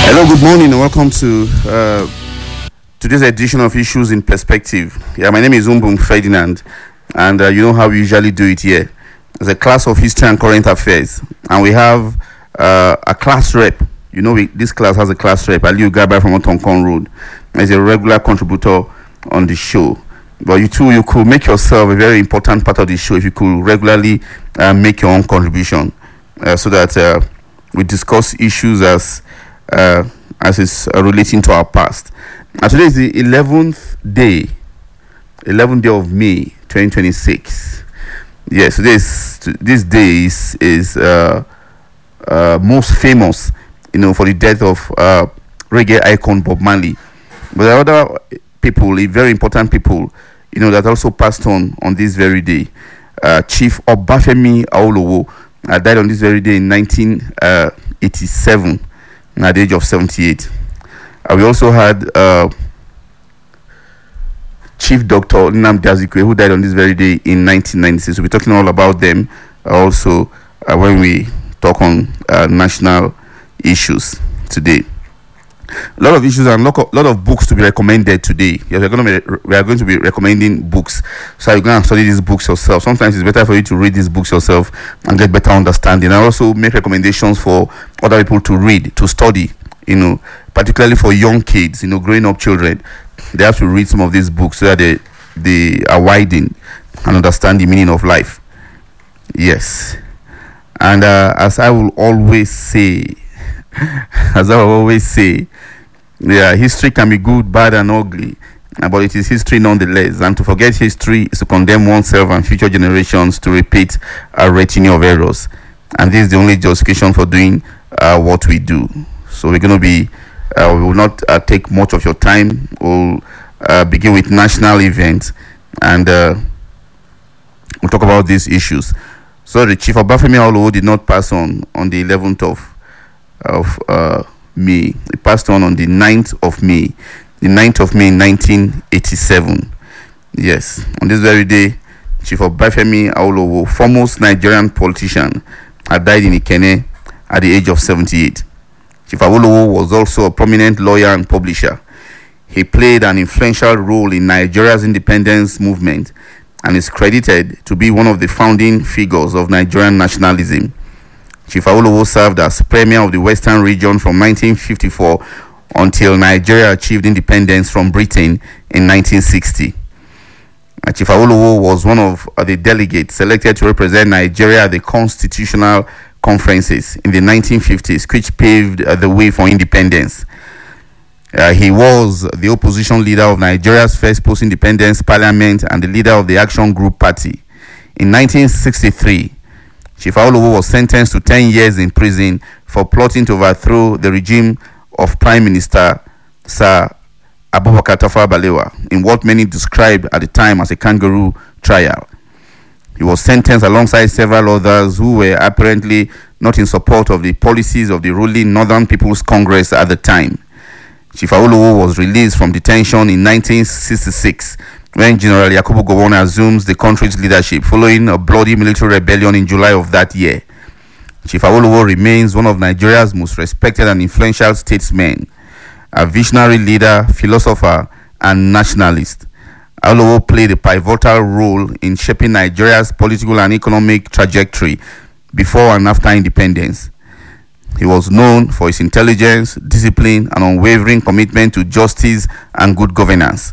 Hello, good morning, and welcome to today's edition of Issues in Perspective. Yeah, my name is Umbum Ferdinand, and you know how we usually do it here. It's a class of history and current affairs, and we have a class rep. You know, this class has a class rep, Aliu Garba from Otonkon Road. He's a regular contributor on the show. But you could make yourself a very important part of the show if you could regularly make your own contribution, so that we discuss issues as it's relating to our past. And today is the 11th day of May 2026. Yes, this day is most famous, for the death of reggae icon Bob Marley. But there are other people, very important people, that also passed on this very day. Chief Obafemi Awolowo died on this very day in 1987 at the age of 78. We also had Chief Dr. Nnamdi Azikiwe, who died on this very day in 1996. We'll be talking all about them also when we talk on national issues today. A lot of issues and a lot of books to be recommended today. Yes, we are going to be recommending books. So you're going to study these books yourself. Sometimes it's better for you to read these books yourself and get better understanding. I also make recommendations for other people to read, to study, particularly for young kids, growing up children. They have to read some of these books so that they are widened and understand the meaning of life. Yes. And as I will always say, yeah, history can be good, bad, and ugly, but it is history nonetheless. And to forget history is to condemn oneself and future generations to repeat a retinue of errors. And this is the only justification for doing what we do. So we're going to be, we will not take much of your time. We'll begin with national events, and we'll talk about these issues. So the Chief Obafemi Awolowo did not pass on the 11th of May. He passed on the 9th of May. The 9th of May 1987. Yes. On this very day, Chief Obafemi Awolowo, foremost Nigerian politician, had died in Ikenne at the age of 78. Chief Awolowo was also a prominent lawyer and publisher. He played an influential role in Nigeria's independence movement and is credited to be one of the founding figures of Nigerian nationalism. Chief Awolowo served as Premier of the Western Region from 1954 until Nigeria achieved independence from Britain in 1960. Chief Awolowo was one of the delegates selected to represent Nigeria at the constitutional conferences in the 1950s, which paved the way for independence. He was the opposition leader of Nigeria's first post-independence parliament and the leader of the Action Group Party. In 1963, Chief Awolowo was sentenced to 10 years in prison for plotting to overthrow the regime of Prime Minister Sir Abubakar Tafawa Balewa in what many described at the time as a kangaroo trial. He was sentenced alongside several others who were apparently not in support of the policies of the ruling Northern People's Congress at the time. Chief Awolowo was released from detention in 1966 when General Yakubu Gowon assumes the country's leadership following a bloody military rebellion in July of that year. Chief Awolowo remains one of Nigeria's most respected and influential statesmen, a visionary leader, philosopher, and nationalist. Awolowo played a pivotal role in shaping Nigeria's political and economic trajectory before and after independence. He was known for his intelligence, discipline, and unwavering commitment to justice and good governance.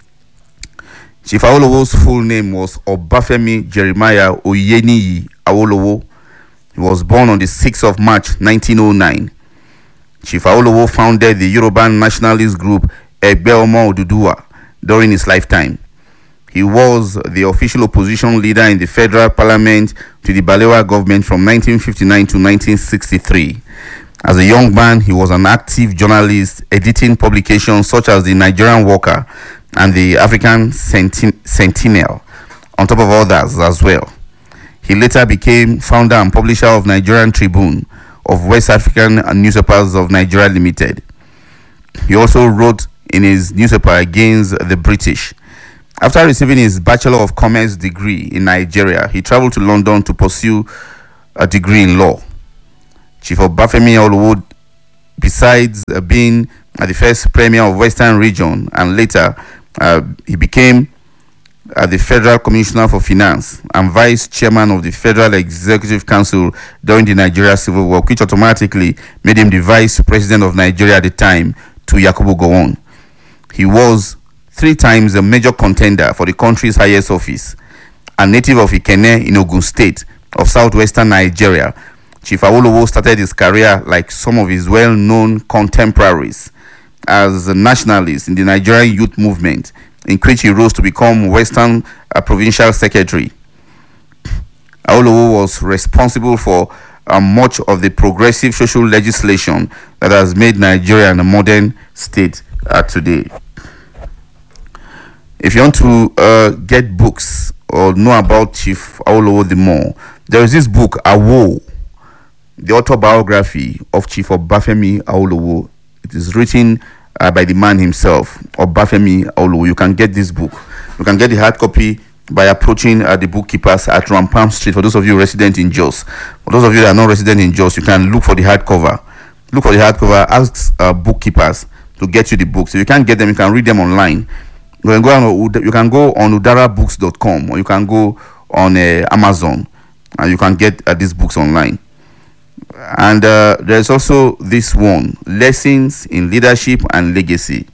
Chief Awolowo's full name was Obafemi Jeremiah Oyeniyi Awolowo. He was born on the 6th of March 1909. Chief Awolowo founded the Yoruba nationalist group Egbe Omo Oduduwa during his lifetime. He was the official opposition leader in the federal parliament to the Balewa government from 1959 to 1963. As a young man, he was an active journalist, editing publications such as the Nigerian Worker and the African Sentinel, on top of others as well. He later became founder and publisher of Nigerian Tribune, of West African Newspapers of Nigeria Limited. He also wrote in his newspaper against the British. After receiving his Bachelor of Commerce degree in Nigeria, he traveled to London to pursue a degree in law. Chief Obafemi Awolowo besides being the first premier of Western Region, and later he became the Federal Commissioner for Finance and Vice Chairman of the Federal Executive Council during the Nigeria Civil War, which automatically made him the Vice President of Nigeria at the time to Yakubu Gowon. He was 3 times a major contender for the country's highest office. A native of Ikenne in Ogun State of southwestern Nigeria, Chief Awolowo started his career like some of his well-known contemporaries as a nationalist in the Nigerian youth movement, in which he rose to become Western Provincial Secretary. Awolowo was responsible for much of the progressive social legislation that has made Nigeria a modern state today. If you want to get books or know about Chief Awolowo the more, there is this book, Awo, the autobiography of Chief Obafemi Awolowo. It is written by the man himself, Obafemi Awolowo. You can get this book. You can get the hard copy by approaching the bookkeepers at Rampam Street. For those of you resident in Jos, for those of you that are not resident in Jos, you can look for the hardcover. Look for the hardcover. Ask bookkeepers to get you the books. If you can't get them, you can read them online. You can go on udarabooks.com, or you can go on Amazon, and you can get these books online. And there's also this one, Lessons in Leadership and Legacy,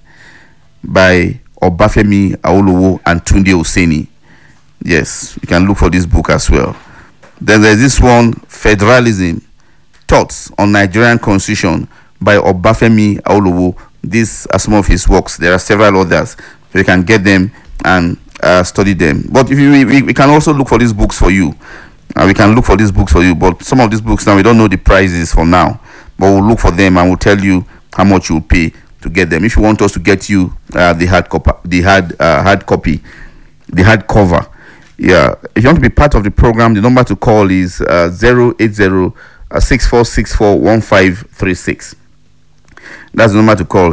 by Obafemi Awolowo and Tunde Oseni. Yes, you can look for this book as well. Then there's this one, Federalism, Thoughts on Nigerian Constitution, by Obafemi Awolowo. These are some of his works. There are several others, so you can get them and study them. But if we can also look for these books for you. We can look for these books for you, but some of these books now we don't know the prices for now, but we'll look for them and we'll tell you how much you'll pay to get them. If you want us to get you the hardcover, yeah. If you want to be part of the program, the number to call is 080-6464-1536. That's the number to call,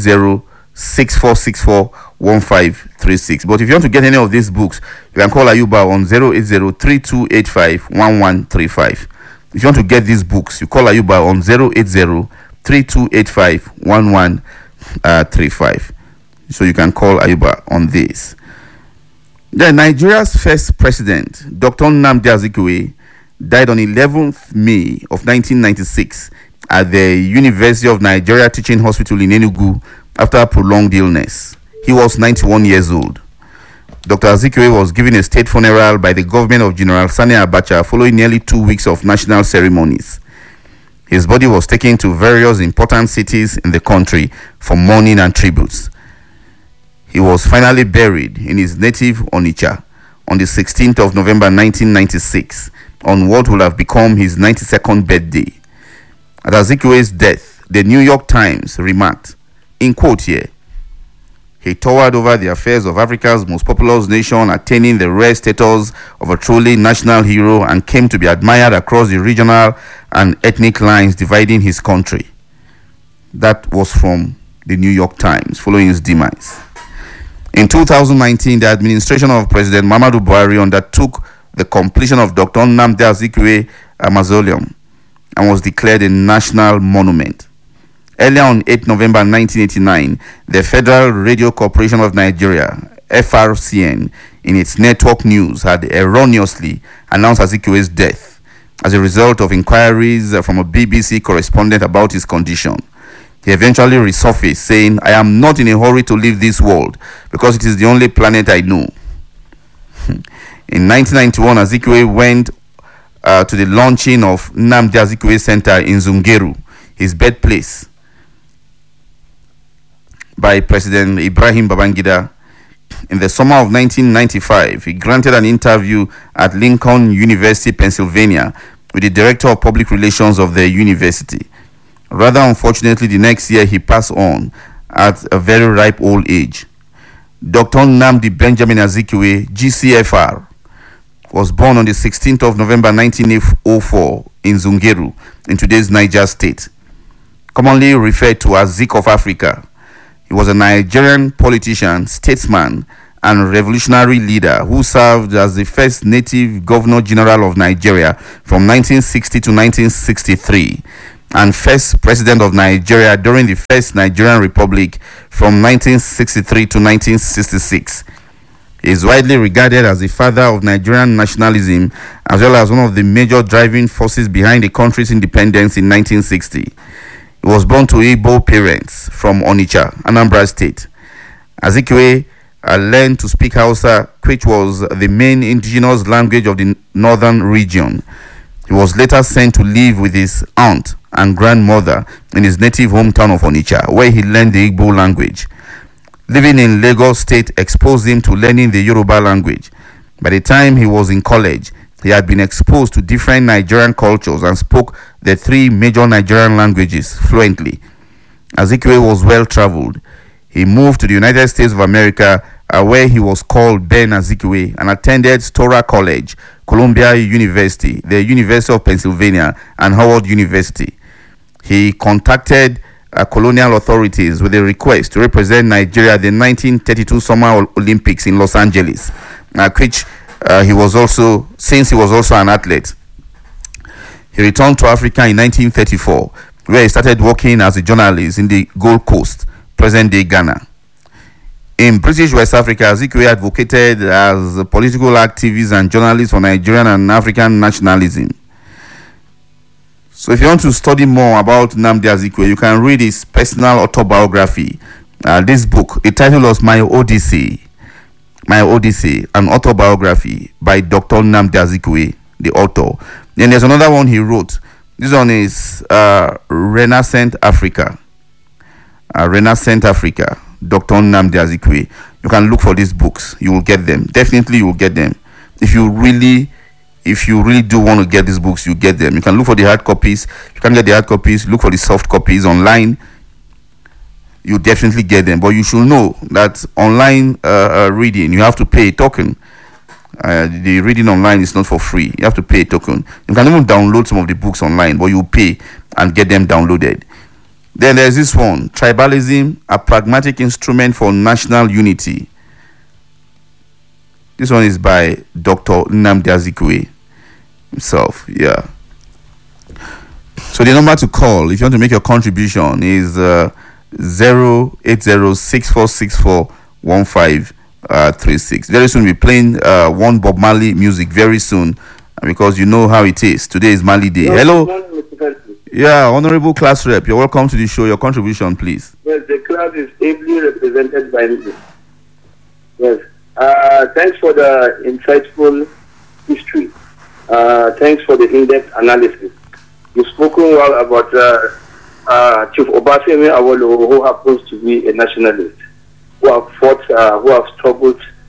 080-6464-1536. But if you want to get any of these books, you can call Ayuba on 080-3285-1135. If you want to get these books, you call Ayuba on 080-3285-1135. So you can call Ayuba on this. Then Nigeria's first president, Dr. Nnamdi Azikiwe, died on 11th May of 1996 at the University of Nigeria Teaching Hospital in Enugu after a prolonged illness. He was 91 years old. Dr. Azikiwe was given a state funeral by the government of General Sani Abacha following nearly 2 weeks of national ceremonies. His body was taken to various important cities in the country for mourning and tributes. He was finally buried in his native Onitsha on the 16th of November 1996 on what would have become his 92nd birthday. At Azikiwe's death, the New York Times remarked, in quote here, "He towered over the affairs of Africa's most populous nation, attaining the rare status of a truly national hero, and came to be admired across the regional and ethnic lines dividing his country." That was from the New York Times following his demise. In 2019, the administration of President Muhammadu Buhari undertook the completion of Dr. Nnamdi Azikiwe Mausoleum and was declared a national monument. Earlier on 8 November 1989, the Federal Radio Corporation of Nigeria, FRCN, in its network news had erroneously announced Azikiwe's death as a result of inquiries from a BBC correspondent about his condition. He eventually resurfaced saying, "I am not in a hurry to leave this world because it is the only planet I know." In 1991, Azikiwe went to the launching of Nnamdi Azikiwe Center in Zungeru, his birthplace, by President Ibrahim Babangida. In the summer of 1995, he granted an interview at Lincoln University, Pennsylvania, with the Director of Public Relations of the university. Rather unfortunately, the next year he passed on at a very ripe old age. Dr. Nnamdi Benjamin Azikiwe, GCFR, was born on the 16th of November 1904 in Zungeru, in today's Niger State. Commonly referred to as Zik of Africa, he was a Nigerian politician, statesman, and revolutionary leader who served as the first native governor general of Nigeria from 1960 to 1963. and first president of Nigeria during the First Nigerian Republic from 1963 to 1966. He is widely regarded as the father of Nigerian nationalism, as well as one of the major driving forces behind the country's independence in 1960. He was born to Igbo parents from Onitsha, Anambra State. Azikiwe learned to speak Hausa, which was the main indigenous language of the northern region. He was later sent to live with his aunt and grandmother in his native hometown of Onitsha, where he learned the Igbo language. Living in Lagos State exposed him to learning the Yoruba language. By the time he was in college, he had been exposed to different Nigerian cultures and spoke the three major Nigerian languages fluently. Azikiwe was well traveled. He moved to the United States of America, where he was called Ben Azikiwe, and attended Storer College, Columbia University, the University of Pennsylvania, and Howard University. He contacted colonial authorities with a request to represent Nigeria at the 1932 Summer Olympics in Los Angeles, which he was also an athlete. He returned to Africa in 1934, where he started working as a journalist in the Gold Coast, present-day Ghana. In British West Africa, Azikiwe advocated as a political activist and journalist for Nigerian and African nationalism. So if you want to study more about Nnamdi Azikiwe, you can read his personal autobiography. This book, the title was My Odyssey, an autobiography by Dr. Nnamdi Azikiwe, the author. Then there's another one he wrote. This one is Renaissance Africa. Renaissance Africa, Dr. Nnamdi Azikiwe. You can look for these books. You will get them. Definitely you will get them. If you really do want to get these books, you get them. You can look for the hard copies. You can get the hard copies. Look for the soft copies online. You definitely get them. But you should know that online reading, you have to pay a token. The reading online is not for free. You have to pay a token. You can even download some of the books online, but you pay and get them downloaded. Then there's this one, Tribalism, a Pragmatic Instrument for National Unity. This one is by Dr. Nnamdi Azikiwe himself. Yeah. So the number to call if you want to make your contribution is 08064641536. Very soon we'll be playing one Bob Marley music very soon, because you know how it is. Today is Marley Day. Hello. Yeah, Honorable Class Rep, you're welcome to the show. Your contribution, please. Yes, the class is ably represented by me. Yes. Thanks for the insightful history. Thanks for the in-depth analysis. You've spoken well about Chief Obafemi Awolowo, who happens to be a nationalist, who have fought, who have struggled